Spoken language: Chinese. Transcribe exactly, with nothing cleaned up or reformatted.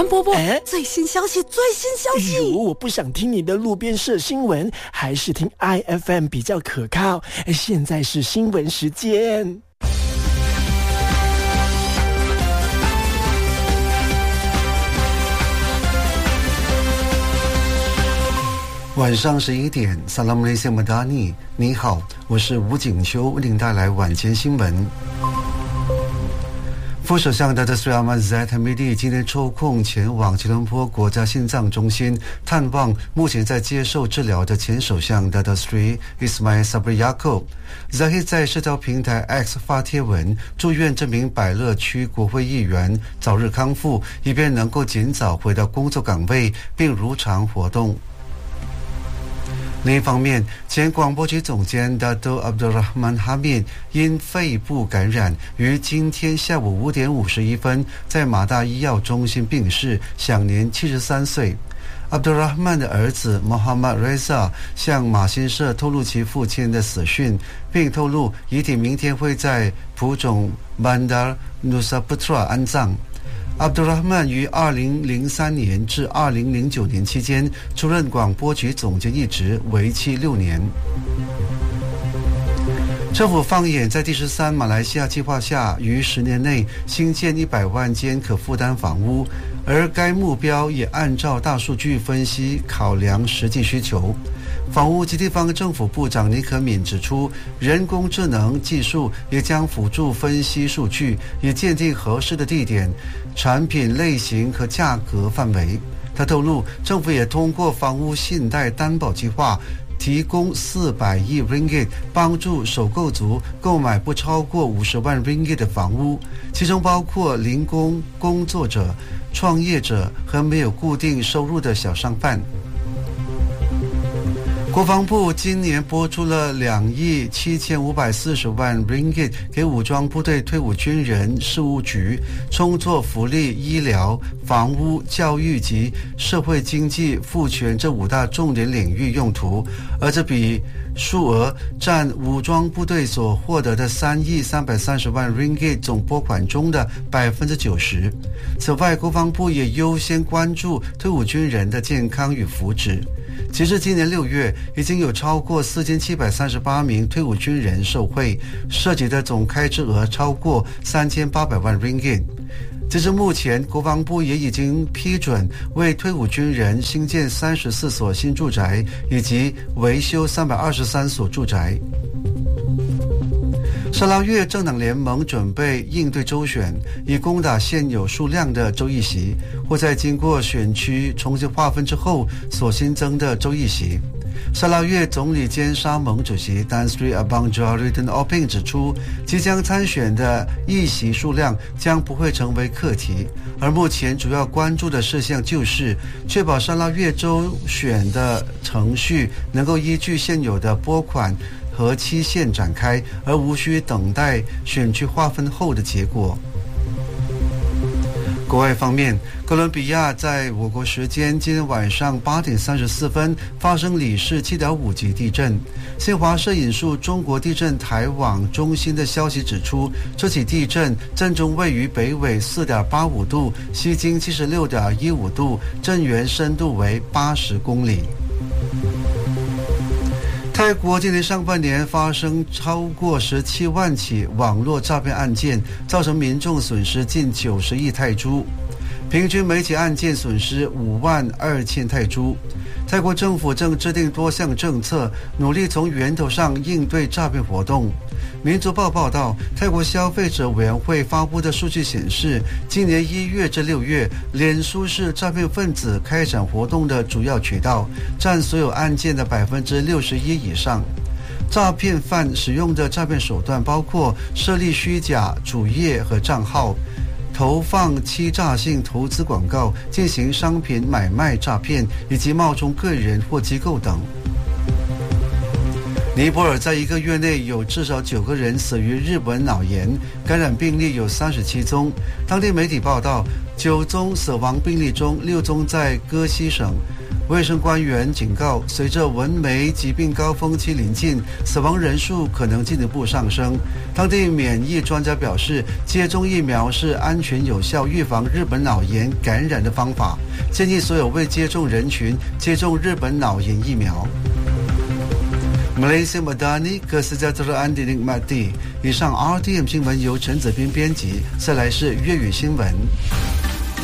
谭伯伯， 哎， 最新消息，最新消息！ 如果我不想听你的路边社新闻，还是听 I F M 比较可靠。现在是新闻时间。 晚上十一点 Assalamualaikum Madani， 你好，我是吴景秋，为您带来晚间新闻。副首相Datuk Seri Ahmad Zahid Hamidi今天抽空前往吉隆坡国家心脏中心探望目前在接受治疗的前首相Datuk Seri Ismail Sabri Yaakob。Zahid 在社交平台 X 发帖文，祝愿这名百乐区国会议员早日康复，以便能够尽早回到工作岗位，并如常活动。另一方面，前广播局总监 Dato' Abdul Rahman Hamid 因肺部感染，于今天下午五点五十一分在马大医药中心病逝，享年七十三岁。Abdul Rahman 的儿子 Muhammad Reza 向马新社透露其父亲的死讯，并透露遗体明天会在蒲种 Bandar Nusa Putra 安葬。Abdul Rahman 于二零零三年至二零零九年期间出任广播局总监一职，为期六年。政府放眼在第十三马来西亚计划下，于十年内新建一百万间可负担房屋，而该目标也按照大数据分析考量实际需求。房屋及地方政府部长尼可敏指出，人工智能技术也将辅助分析数据，以鉴定合适的地点、产品类型和价格范围。他透露，政府也通过房屋信贷担保计划提供四百亿 ringgit 帮助首购族购买不超过五十万 ringgit 的房屋，其中包括零工工作者、创业者和没有固定收入的小商贩。国防部今年拨出了两亿七千五百四十万 ringgit 给武装部队退伍军人事务局，充作福利、医疗、房屋、教育及社会经济赋权这五大重点领域用途，而这笔数额占武装部队所获得的三亿三百三十万 ringgit 总拨款中的百分之九十。此外，国防部也优先关注退伍军人的健康与福祉。截至今年六月，已经有超过四千七百三十八名退伍军人受惠，涉及的总开支额超过三千八百万 ringgit。截至目前，国防部也已经批准为退伍军人新建三十四所新住宅，以及维修三百二十三所住宅。沙捞越政党联盟准备应对州选，以攻打现有数量的州议席，或在经过选区重新划分之后所新增的州议席。沙捞越总理兼沙盟主席 Tan Sri Abang Johariddin Oping 指出，即将参选的议席数量将不会成为课题，而目前主要关注的事项就是确保沙捞越州选的程序能够依据现有的拨款和期限展开，而无需等待选区划分后的结果。国外方面，哥伦比亚在我国时间今天晚上八点三十四分发生里氏七点五级地震。新华社引述中国地震台网中心的消息指出，这起地震震中位于北纬四点八五度，西经七十六点一五度，震源深度为八十公里。泰国今年上半年发生超过十七万起网络诈骗案件，造成民众损失近九十亿泰铢，平均每起案件损失五万二千泰铢。泰国政府正制定多项政策，努力从源头上应对诈骗活动。民族报报道，泰国消费者委员会发布的数据显示，今年一月至六月，脸书是诈骗分子开展活动的主要渠道，占所有案件的百分之六十一以上。诈骗犯使用的诈骗手段包括设立虚假主页和账号，投放欺诈性投资广告，进行商品买卖诈骗，以及冒充个人或机构等。尼泊尔在一个月内有至少九个人死于日本脑炎，感染病例有三十七宗。当地媒体报道，九宗死亡病例中，六宗在哥西省。 卫生官员警告，随着蚊媒疾病高峰期临近，死亡人数可能进一步上升。当地免疫专家表示，接种疫苗是安全有效预防日本脑炎感染的方法，建议所有未接种人群接种日本脑炎疫苗。Malaysia Madani Kesejahteraan dinikmati。以上 R T M 新闻由陈子斌编辑，再来是粤语新闻。